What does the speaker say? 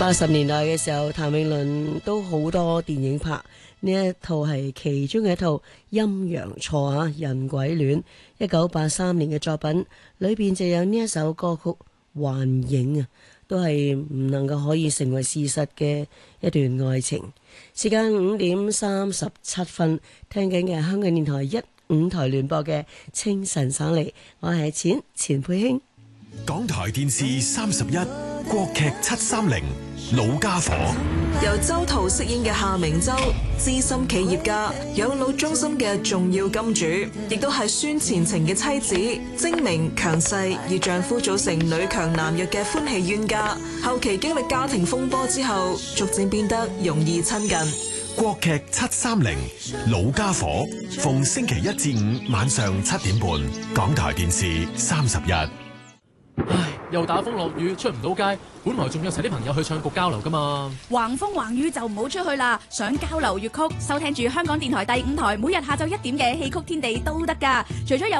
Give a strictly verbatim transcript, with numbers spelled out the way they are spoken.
八十年代嘅時候，譚詠麟都好多電影拍，呢一套係其中嘅一套《陰陽錯》啊，人鬼戀，一九八三年嘅作品，裏邊就有呢一首歌曲《幻影》啊，都係唔能夠可以成為事實嘅一段愛情。時間五點三十七分，聽緊嘅香港電台一五台聯播嘅清晨省嚟，我係錢錢佩卿。 港台電視三十一，國劇七三零，老家伙， 由周濤飾演嘅夏明洲，資深企業家，養老中心嘅重要金主，亦都係孫前程嘅妻子，精明強勢，與丈夫組成女強男弱嘅歡喜冤家。後期經歷家庭風波之後，逐漸變得容易親近。 國劇七三零，老家伙，逢星期一至五晚上七點半，港台電視三十一。 唉，又打風落雨，出唔到街。本來仲有齊啲朋友去唱局交流噶嘛。 橫風橫雨就唔好出去啦。想交流粵曲，收聽住香港電台第五台，每日下晝一點嘅戲曲天地都得噶。除咗有